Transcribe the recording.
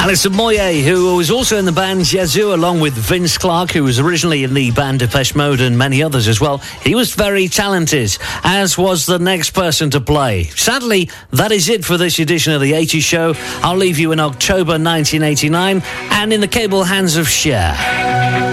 Alison Moyet, who was also in the band Yazoo, along with Vince Clarke, who was originally in the band Depeche Mode and many others as well. He was very talented, as was the next person to play. Sadly, that is it for this edition of The 80s Show. I'll leave you in October 1989 and in the capable hands of Cher.